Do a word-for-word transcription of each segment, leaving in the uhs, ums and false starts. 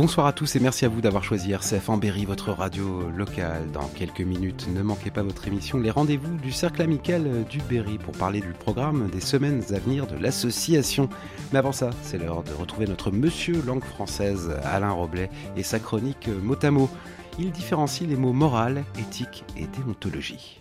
Bonsoir à tous et merci à vous d'avoir choisi R C F en Berry, votre radio locale. Dans quelques minutes, ne manquez pas votre émission Les Rendez-vous du Cercle Amical du Berry pour parler du programme des semaines à venir de l'association. Mais avant ça, c'est l'heure de retrouver notre monsieur langue française, Alain Roblet, et sa chronique mot à mot. Il différencie les mots moral, éthique et déontologie.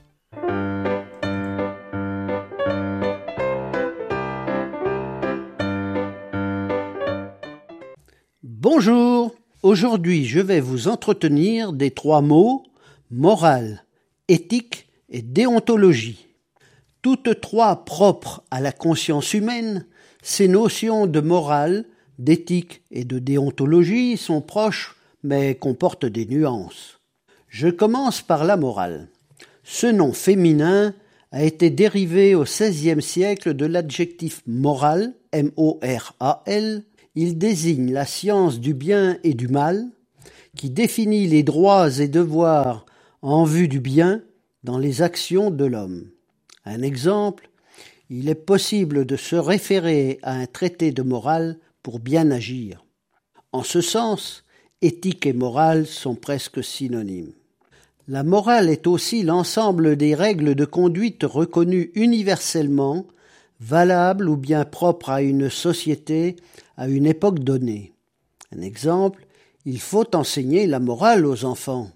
Bonjour, aujourd'hui je vais vous entretenir des trois mots morale, éthique et déontologie. Toutes trois propres à la conscience humaine, ces notions de morale, d'éthique et de déontologie sont proches mais comportent des nuances. Je commence par la morale. Ce nom féminin a été dérivé au seizième siècle de l'adjectif moral, M O R A L. Il désigne la science du bien et du mal, qui définit les droits et devoirs en vue du bien dans les actions de l'homme. Un exemple, il est possible de se référer à un traité de morale pour bien agir. En ce sens, éthique et morale sont presque synonymes. La morale est aussi l'ensemble des règles de conduite reconnues universellement, valables ou bien propres à une société à une époque donnée. Un exemple, il faut enseigner la morale aux enfants.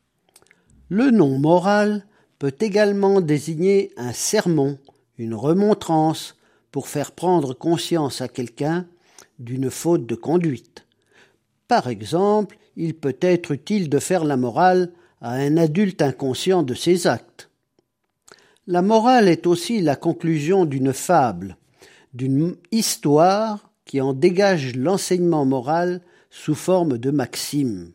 Le nom moral peut également désigner un sermon, une remontrance, pour faire prendre conscience à quelqu'un d'une faute de conduite. Par exemple, il peut être utile de faire la morale à un adulte inconscient de ses actes. La morale est aussi la conclusion d'une fable, d'une histoire qui en dégage l'enseignement moral sous forme de maxime.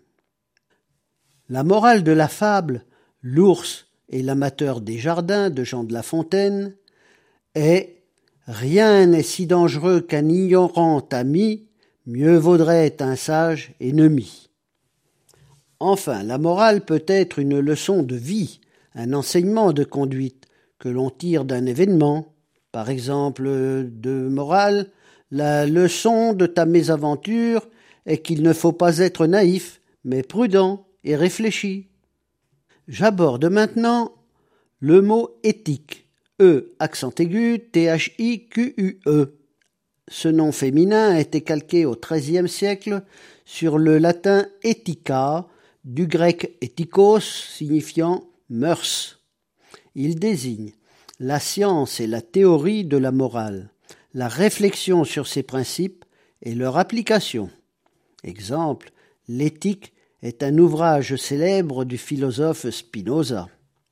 La morale de la fable, L'ours et l'amateur des jardins de Jean de La Fontaine, est « Rien n'est si dangereux qu'un ignorant ami, mieux vaudrait un sage ennemi ». Enfin, la morale peut être une leçon de vie, un enseignement de conduite que l'on tire d'un événement. Par exemple, de morale, la leçon de ta mésaventure est qu'il ne faut pas être naïf, mais prudent et réfléchi. J'aborde maintenant le mot éthique, E, accent aigu, T H I Q U E. Ce nom féminin a été calqué au treizième siècle sur le latin ethica, du grec ethikos, signifiant mœurs. Il désigne la science et la théorie de la morale, la réflexion sur ces principes et leur application. Exemple, l'éthique est un ouvrage célèbre du philosophe Spinoza.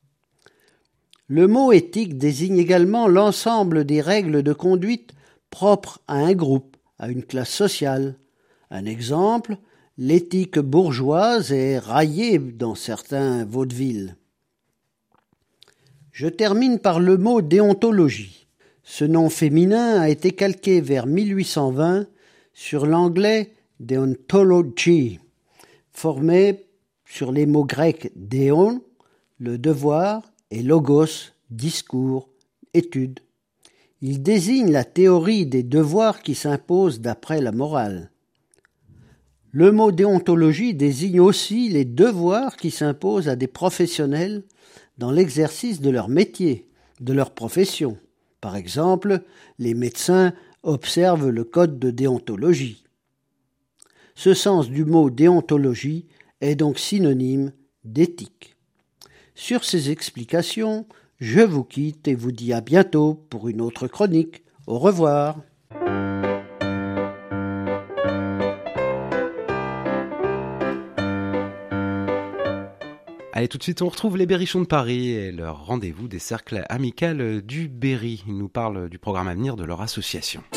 Le mot éthique désigne également l'ensemble des règles de conduite propres à un groupe, à une classe sociale. Un exemple, l'éthique bourgeoise est raillée dans certains vaudevilles. Je termine par le mot déontologie. Ce nom féminin a été calqué vers mille huit cent vingt sur l'anglais deontology, formé sur les mots grecs déon, le devoir, et logos, discours, étude. Il désigne la théorie des devoirs qui s'imposent d'après la morale. Le mot déontologie désigne aussi les devoirs qui s'imposent à des professionnels dans l'exercice de leur métier, de leur profession. Par exemple, les médecins observent le code de déontologie. Ce sens du mot déontologie est donc synonyme d'éthique. Sur ces explications, je vous quitte et vous dis à bientôt pour une autre chronique. Au revoir. Allez, tout de suite, on retrouve les Berrichons de Paris et leur rendez-vous des cercles amicales du Berry. Ils nous parlent du programme à venir de leur association.